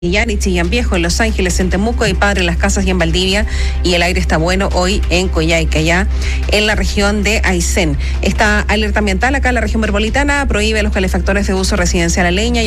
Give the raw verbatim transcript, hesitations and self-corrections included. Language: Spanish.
Chillán y Chillán Viejo, en Los Ángeles, en Temuco y Padre Las Casas y en Valdivia, y el aire está bueno hoy en Coyhaique, allá en la región de Aysén. Esta alerta ambiental acá en la región metropolitana prohíbe los calefactores de uso residencial a leña y